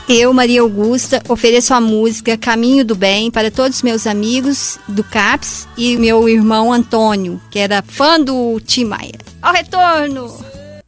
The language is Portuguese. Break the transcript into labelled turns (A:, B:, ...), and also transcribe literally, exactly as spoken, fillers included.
A: Eu, Maria Augusta, ofereço a música Caminho do Bem para todos os meus amigos do CAPS e meu irmão Antônio, que era fã do Tim Maia. Ao retorno!